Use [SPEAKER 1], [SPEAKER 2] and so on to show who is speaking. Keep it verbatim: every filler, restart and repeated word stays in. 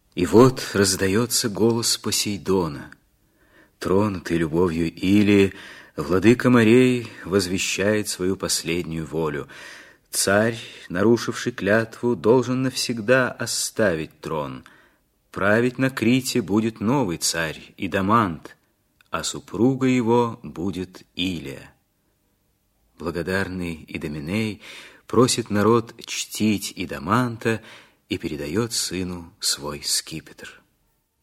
[SPEAKER 1] И вот раздается голос Посейдона. Тронутый любовью Илии, владыка морей возвещает свою последнюю волю. Царь, нарушивший клятву, должен навсегда оставить трон. Править на Крите будет новый царь, Идамант, а супруга его будет Илия. Благодарный Идоменей просит народ чтить Идаманта и передает сыну свой скипетр.